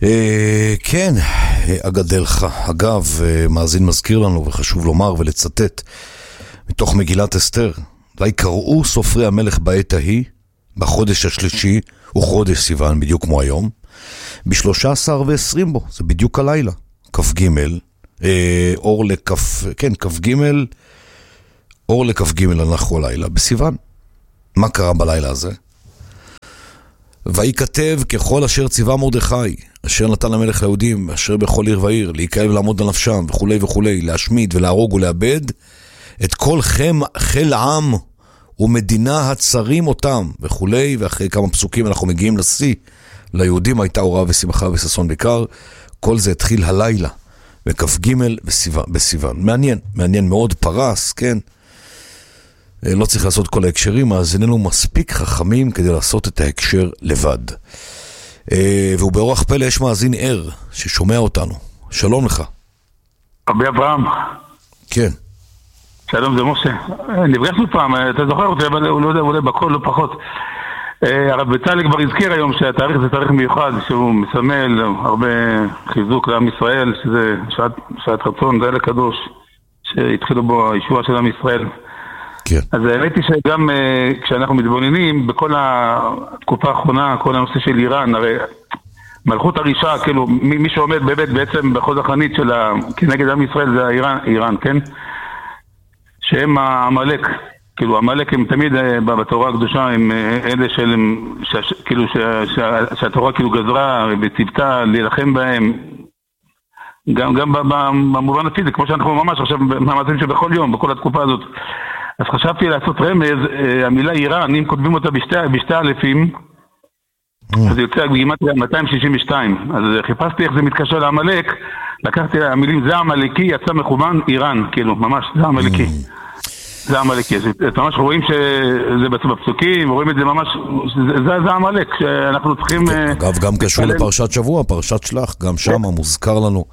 כן, אגדלך. אגב, מאזין מזכיר לנו, וחשוב לומר ולצטט, מתוך מגילת אסתר, ויקראו סופרי המלך בעת ההיא, בחודש השלישי, הוא חודש סיוון, בדיוק כמו היום, ב13 בו, זה בדיוק הלילה, כ"ג, אור כ"ג, אור לכ"ג אנחנו הלילה, בסיוון. מה קרה בלילה הזה? ויכתב ככל אשר ציווה מרדכי, אשר נתן למלך ליהודים, אשר בכל עיר ועיר, להיקרב ולעמוד על נפשם, וכולי וכולי, להשמיד ולהרוג ולאבד, את כל חיל עם ומדינה הצרים אותם, וכולי, ואחרי כמה פסוקים אנחנו מגיעים לשיא, ליהודים הייתה אורה ושמחה וששון ביקר, כל זה התחיל הלילה, בכ"ג בסיוון. מעניין מאוד, פרס, כן? לא צריך לעשות כל ההקשרים, אז איננו מספיק חכמים כדי לעשות את ההקשר לבד. והוא באורח פלא יש מאזין ער ששומע אותנו. שלום לך. רבי אברהם. כן. שלום, זה משה. נפגשנו פעם, אתה זוכר אותי, אבל הוא לא יודע, אולי בכל לא פחות. הרב בצלאל כבר הזכיר היום שהתאריך זה תאריך מיוחד, שהוא מסמל הרבה חיזוק לעם ישראל, שזה שעת רצון, זה אל הקדוש, שהתחילו בו הישועה של עם ישראל. כן. אז ראיתי שגם כשאנחנו מתבוננים בכל התקופה האחרונה, כל הנושא של איראן, הרי מלכות הרישה, כאילו מי שעומד באמת בעצם בחוד החנית שלה כנגד עם ישראל זה איראן, כן? שהם המלך, כאילו המלך הם תמיד בתורה הקדושה הם אלה כאילו שהתורה כאילו גזרה וציוותה להילחם בהם, גם במובן הפיזי, כמו שאנחנו ממש עכשיו מאמצים שבכל יום, בכל התקופה הזאת. אז חשבתי לעשות רמז, המילה איראן, אם כותבים אותה בשתי אלפים, אז יוצא בגימטריה 262. אז חיפשתי איך זה מתקשר לעמלק, לקחתי המילים, זה העמלקי, יצא מכוון איראן, כאילו, ממש, זה העמלקי. זה העמלקי. אז ממש רואים שזה בפסוקים, רואים את זה ממש, זה העמלק, שאנחנו צריכים... אגב, גם קשור לפרשת שבוע, פרשת שלח, גם שם מוזכר לנו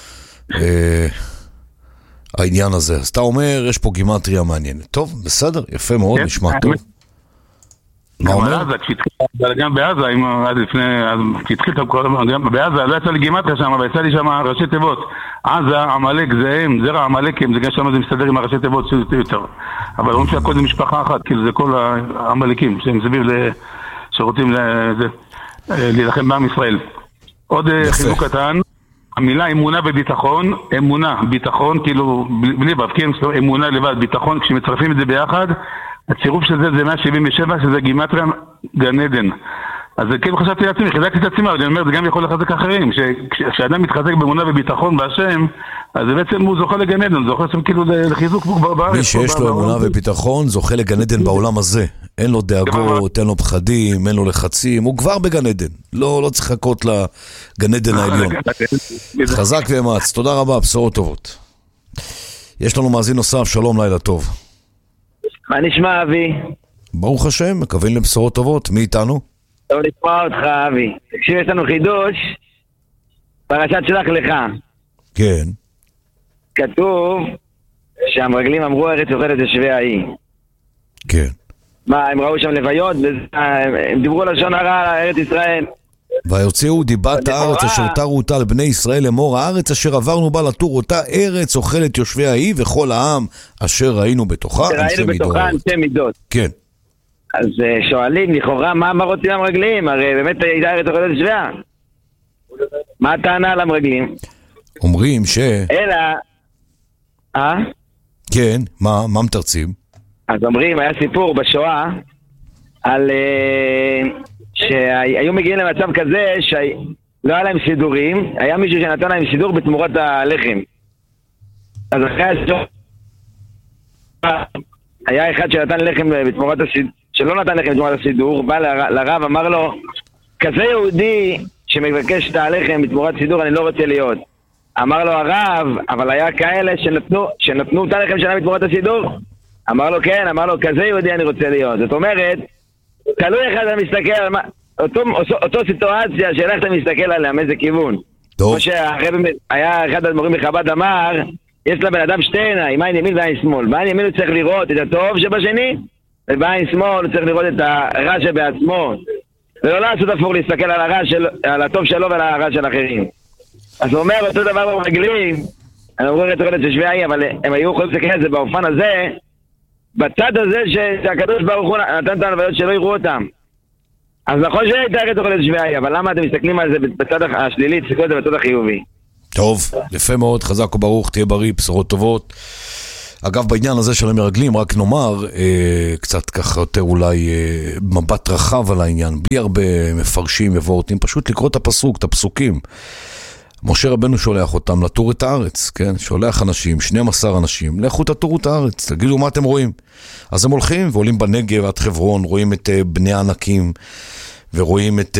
העניין הזה. אז אתה אומר, יש פה גימטריה מעניינת. טוב, בסדר, יפה מאוד, נשמע טוב. מה אומר? גם בעזה, עד לפני, כשהתחיל גם בעזה, לא יצא לי גימטריה שם, אבל יצא לי שם ראשי תיבות. עזה, עמלק, זה הם, זרע עמלקים, זה גם שם זה מסתדר עם הראשי תיבות שזה יותר. אבל אומרים שהכל זה משפחה אחת, כאילו זה כל העמלקים, שהם סביב שרוצים להילחם בעם ישראל. עוד חיזוק קטן, המילה אמונה וביטחון, אמונה, ביטחון, כאילו, בלי בבקים, אמונה לבד, ביטחון, כשמצרפים את זה ביחד, הצירוף של זה 177, שזה גימטריה גן עדן. אז כאילו חשבתי לעצמי, חיזקתי את עצמי, אבל אני אומר, זה גם יכול לחזק אחרים, כשאדם מתחזק באמונה וביטחון בהשם, אז בעצם הוא זוכה לגן עדן, זוכה שם כאילו לחיזוק בארץ. מי שיש לו אמונה וביטחון, זוכה לגן עדן בעולם הזה. אין לו דאגות, אין לו פחדים, אין לו לחצים, הוא כבר בגן עדן. לא צריך לחכות לגן עדן העליון. חזק ואמץ, תודה רבה, בשורות טובות. יש לנו מאזין נוסף, שלום, לילה טוב. מה נשמע, אבי? ברוך השם, מקווים לבשורות טובות. מי איתנו? טוב לשמוע אותך, אבי. תקשיב, יש לנו חידוש, פרשת שלח לך. כן. כתוב שהמרגלים אמרו ארץ אוכלת יושבי האי. כן. מה, הם ראו שם לוויות, הם דיברו לשון הרע על ארץ ישראל. ויוציאו דיבת הארץ אשר תרו אותה לבני ישראל לאמור, הארץ אשר עברנו בה לתור אותה ארץ אוכלת יושבי האי וכל העם אשר ראינו בתוכה אנשי מידות. כן. אז שואלים לכאורה מה רוצים המרגלים? הרי באמת הייתה ארץ אוכלת יושביה. מה הטענה על המרגלים? אומרים אלא כן, מה מתרצים? אז אומרים, היה סיפור בשואה על שהיו מגיעים למצב כזה שלא היה להם סידורים, היה מישהו שנתן להם סידור בתמורת הלחם. אז אחרי השואה היה אחד שנתן לחם בתמורת הסידור, שלא נתן לחם בתמורת הסידור, בא לרב, אמר לו, כזה יהודי שמבקש את הלחם בתמורת סידור אני לא רוצה להיות. אמר לו הרב, אבל היה כאלה שנתנו את הלחם שלהם בתמורת הסידור? אמר לו כן, אמר לו כזה יהודי אני רוצה להיות. זאת אומרת, תלוי איך אתה מסתכל על מה, אותו סיטואציה של איך אתה מסתכל עליה, מאיזה כיוון. כמו שהיה אחד האדמו"רים מחב"ד אמר, יש לבן אדם שתי עיניים, עין ימין ועין שמאל. בעין ימין הוא צריך לראות את הטוב שבשני, ובעין שמאל הוא צריך לראות את הרע שבעצמו. ולא לעשות הפוך, להסתכל על הטוב שלו ועל הרע של אחרים. אז הוא אומר, אותו דבר במרגלים, אני אומר את זה ששבי האי, אבל הם היו יכולים להסתכל על זה באופן הזה, בצד הזה שהקדוש ברוך הוא נתן את הנבלות שלא יראו אותם. אז נכון שהייתה תוכלת שבי האי, אבל למה אתם מסתכלים על זה בצד השלילי, תסתכלו על זה בצד החיובי? טוב, יפה מאוד, חזק וברוך, תהיה בריא, בשורות טובות. אגב, בעניין הזה של המרגלים, רק נאמר, קצת ככה יותר אולי מבט רחב על העניין, בלי הרבה מפרשים ובורטים, פשוט לקרוא את הפסוק, את הפסוקים. משה רבנו שולח אותם לתור את הארץ, כן? שולח אנשים, 12 אנשים, לכו תתורו את הארץ, תגידו מה אתם רואים. אז הם הולכים ועולים בנגב עד חברון, רואים את בני הענקים, ורואים את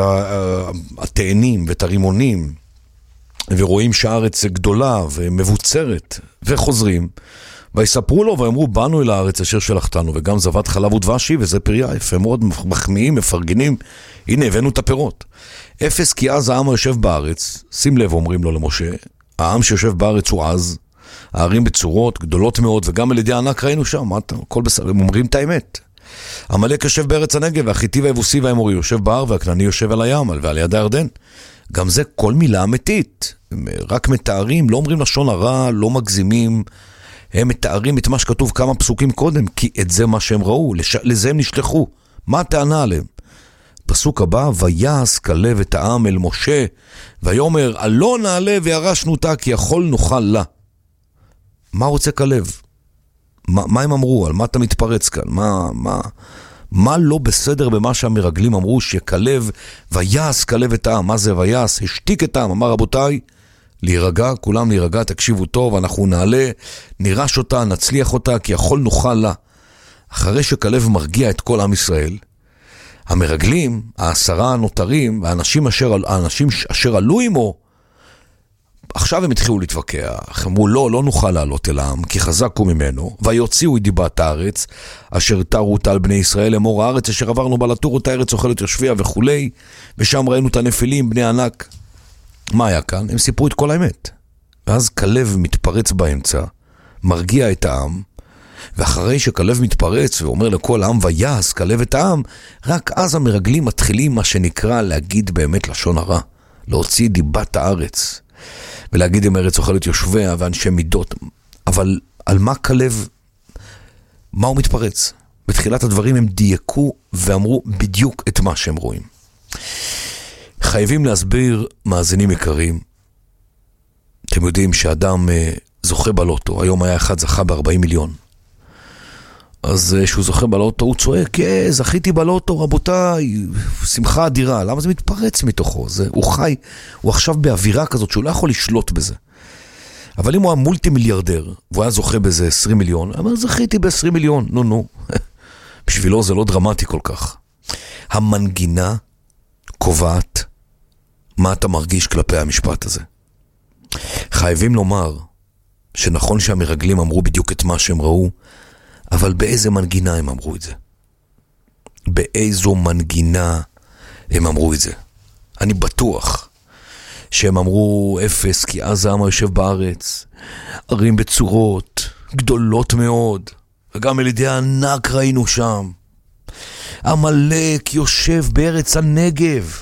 התאנים ואת הרימונים, ורואים שהארץ גדולה ומבוצרת, וחוזרים, ויספרו לו ואמרו, באנו אל הארץ אשר שלחתנו, וגם זבת חלב ודבש, וזה פריה, יפה מאוד, מחמיאים, מפרגנים, הנה הבאנו את הפירות. אפס כי אז העם היושב בארץ, שים לב אומרים לו למשה, העם שיושב בארץ הוא אז, הערים בצורות גדולות מאוד, וגם על ידי הענק ראינו שם, הכל בסדר, הם אומרים את האמת. עמלק יושב בארץ הנגב, והחיתי והיבוסי והאמורי יושב בהר, והכנעני יושב על הים, ועל יד הירדן. גם זה כל מילה אמיתית, רק מתארים, לא אומרים לשון הרע, לא מגזימים, הם מתארים את מה שכתוב כמה פסוקים קודם, כי את זה מה שהם ראו, לזה הם נשלחו. מה הטענה עליהם? פסוק הבא, ויעש כלב את העם אל משה, ויאמר, עלה נעלה וירשנו אותה, כי יכול נוכל לה. מה רוצה כלב? מה הם אמרו? על מה אתה מתפרץ כאן? מה לא בסדר במה שהמרגלים אמרו שכלב, ויעש כלב את העם? מה זה ויעש? השתיק את העם, אמר רבותיי, להירגע, כולם להירגע, תקשיבו טוב, אנחנו נעלה, נירש אותה, נצליח אותה, כי יכול נוכל לה. אחרי שכלב מרגיע את כל עם ישראל, המרגלים, 10 הנותרים, האנשים אשר עלו עמו, עכשיו הם התחילו להתווכח, אמרו לא נוכל לעלות אל העם, כי חזק הוא ממנו, ויוציאו את דיבת הארץ, אשר תרו אותה על בני ישראל, אמור הארץ אשר עברנו בה לתור אותה הארץ אוכלת יושביה וכולי, ושם ראינו את הנפילים, בני ענק. מה היה כאן? הם סיפרו את כל האמת. ואז כלב מתפרץ באמצע, מרגיע את העם, ואחרי שכלב מתפרץ ואומר לכל העם ויעש כלב את העם, רק אז המרגלים מתחילים מה שנקרא להגיד באמת לשון הרע, להוציא דיבת הארץ, ולהגיד עם ארץ אוכלת יושביה ואנשי מידות. אבל על מה כלב, מה הוא מתפרץ? בתחילת הדברים הם דייקו ואמרו בדיוק את מה שהם רואים. חייבים להסביר, מאזינים יקרים, אתם יודעים שאדם זוכה בלוטו, היום היה אחד זכה ב40 מיליון. אז שהוא זוכה בלוטו, הוא צועק, זכיתי בלוטו, רבותיי, שמחה אדירה. למה זה מתפרץ מתוכו? הוא חי, הוא עכשיו באווירה כזאת שהוא לא יכול לשלוט בזה. אבל אם הוא היה מולטי מיליארדר, והוא היה זוכה בזה 20 מיליון, הוא אומר, זכיתי ב20 מיליון, נו. בשבילו זה לא דרמטי כל כך. המנגינה קובעת מה אתה מרגיש כלפי המשפט הזה. חייבים לומר שנכון שהמרגלים אמרו בדיוק את מה שהם ראו, אבל באיזה מנגינה הם אמרו את זה? באיזו מנגינה הם אמרו את זה? אני בטוח שהם אמרו אפס, כי אז העם יושב בארץ, ערים בצורות גדולות מאוד, וגם על ידי הענק ראינו שם. עמלק יושב בארץ הנגב,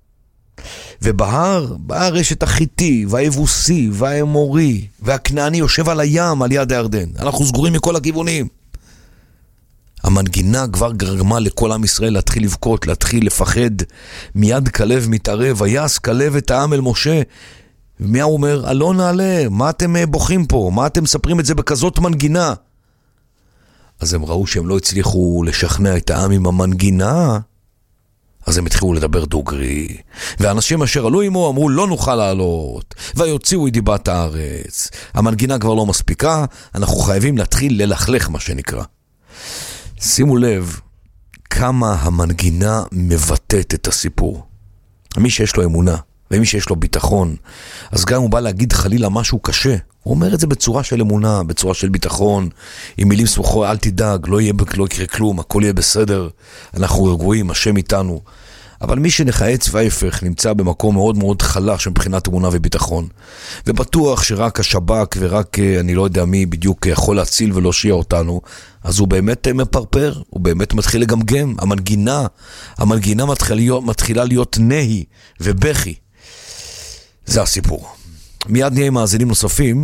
ובהר יש את החיתי, והיבוסי, והאמורי, והכנעני יושב על הים, על יד הירדן. אנחנו סגורים מכל הכיוונים. המנגינה כבר גרמה לכל עם ישראל להתחיל לבכות, להתחיל לפחד. מיד כלב מתערב, ויעש כלב את העם אל משה. ומי הוא אומר? עלה נעלה, מה אתם בוכים פה? מה אתם מספרים את זה בכזאת מנגינה? אז הם ראו שהם לא הצליחו לשכנע את העם עם המנגינה, אז הם התחילו לדבר דוגרי. ואנשים אשר עלו עמו אמרו, לא נוכל לעלות, ויוציאו את דיבת הארץ. המנגינה כבר לא מספיקה, אנחנו חייבים להתחיל ללכלך, מה שנקרא. שימו לב כמה המנגינה מבטאת את הסיפור. מי שיש לו אמונה ומי שיש לו ביטחון, אז גם הוא בא להגיד חלילה משהו קשה, הוא אומר את זה בצורה של אמונה, בצורה של ביטחון, עם מילים סמוכות, אל תדאג, לא יקרה כלום, הכל יהיה בסדר, אנחנו רגועים, השם איתנו. אבל מי שנחייץ וההפך נמצא במקום מאוד מאוד חלש מבחינת אמונה וביטחון, ובטוח שרק השב"כ ורק אני לא יודע מי בדיוק יכול להציל ולהושיע אותנו, אז הוא באמת מפרפר, הוא באמת מתחיל לגמגם. המנגינה מתחילה להיות נהי ובכי. זה הסיפור. מיד נהיה מאזינים נוספים.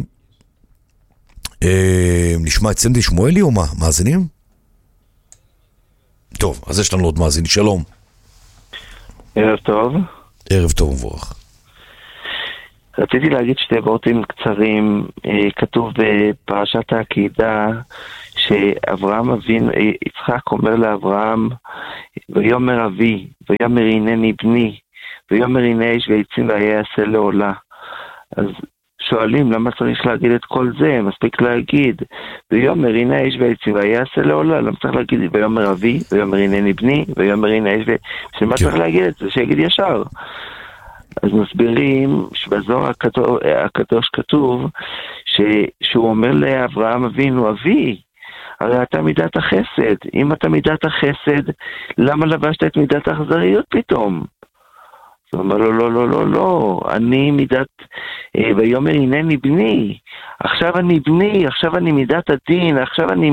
נשמע את סנדי שמואלי או מה? מאזינים? טוב, אז יש לנו עוד מאזין. שלום. ערב טוב. ערב טוב ומבורך. רציתי להגיד שתי וורטים קצרים. כתוב בפרשת העקידה שאברהם אבינו, יצחק אומר לאברהם, ויאמר אבי, ויאמר הנני בני, ויאמר הנה איש ויצים ויעשה לעולה. אז שואלים למה צריך להגיד את כל זה, מספיק להגיד ויאמר הנה איש ויצים ויעשה לעולה, למה צריך להגיד ויאמר אבי, ויאמר הנני בני, ויאמר הנה איש שמה צריך להגיד את זה, שיגיד ישר. אז מסבירים שבזוהר הקדוש כתוב שהוא אומר לאברהם אבינו, אבי, הרי אתה מידת החסד, אם אתה מידת החסד, למה לבשת את מידת האכזריות פתאום? הוא אומר לו, לא, לא, לא, לא, אני מידת, ויאמר הנני בני, עכשיו אני בני, עכשיו אני מידת הדין, עכשיו אני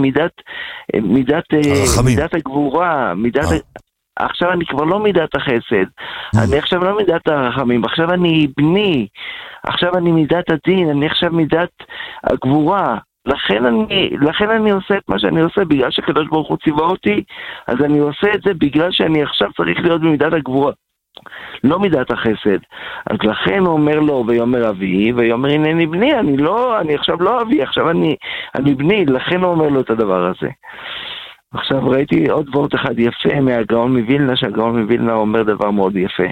מידת הגבורה, עכשיו אני כבר לא מידת החסד, אני עכשיו לא מידת הרחמים, עכשיו אני בני, עכשיו אני מידת הדין, אני עכשיו מידת הגבורה. לכן אני עושה את מה שאני עושה, בגלל שקדוש ברוך הוא ציווה אותי, אז אני עושה את זה בגלל שאני עכשיו צריך להיות במידת הגבורה, לא מידת החסד. אז לכן הוא אומר לו, ויאמר אבי, ויאמר הנני בני, אני עכשיו לא אבי, עכשיו אני בני, לכן הוא אומר לו את הדבר הזה. עכשיו ראיתי עוד וורט אחד יפה מהגאון מווילנה, שהגאון מווילנה אומר דבר מאוד יפה.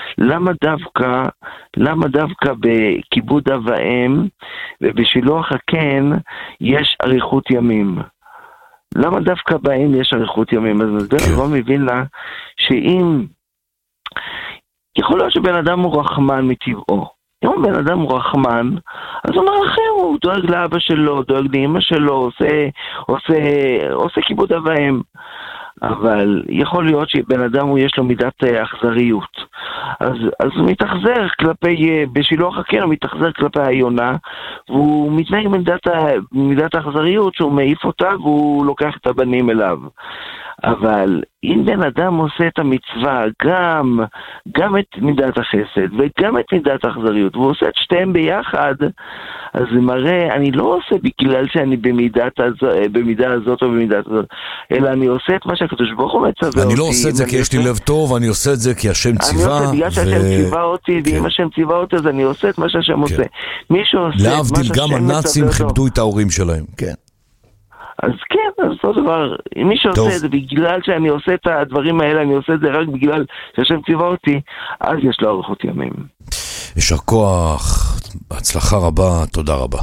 למה דווקא בכיבוד אב ואם ובשילוח הקן יש אריכות ימים? למה דווקא בהם יש אריכות ימים? אז מסביר הגאון מווילנה שאם יכול להיות שבן אדם הוא רחמן מטבעו, אם בן אדם הוא רחמן, אז הוא אומר לכם, הוא דואג לאבא שלו, דואג לאמא שלו, עושה כיבוד אב ואם. אבל יכול להיות שבן אדם יש לו מידת אכזריות. אז הוא מתאכזר בשילוח הקן, הוא מתאכזר כלפי היונה, והוא מתנהג מידת האכזריות, שהוא מעיף אותה והוא לוקח את הבנים אליו. אבל אם בן אדם עושה את המצווה, גם את מידת החסד וגם את מידת האכזריות, והוא עושה את שתיהם ביחד, אז זה מראה, אני לא עושה בגלל שאני במידה הזאת או במידת הזאת, אלא אני עושה את מה שהקדוש ברוך הוא מצווה אותי. אני לא עושה את זה כי יש לי לב טוב, אני עושה את זה כי השם ציווה. אני עושה בגלל שהשם ציווה אותי, ואם השם ציווה אותי, אז אני עושה את מה שהשם עושה. מי שעושה את מה שהשם מצווה אותו. להבדיל, גם הנאצים כיבדו את ההורים שלהם, כן. אז כן, אז אותו דבר, מי שעושה את זה בגלל שאני עושה את הדברים האלה, אני עושה את זה רק בגלל שהשם ציווה אותי, אז יש לו אריכות ימים. יישר כוח, בהצלחה רבה, תודה רבה.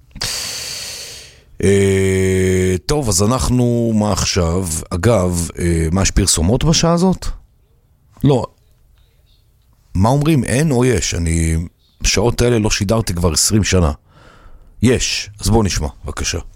טוב, אז אנחנו, מה עכשיו? אגב, מה, יש פרסומות בשעה הזאת? לא. מה אומרים? אין או יש? אני בשעות האלה לא שידרתי כבר 20 שנה. יש, אז בואו נשמע, בבקשה.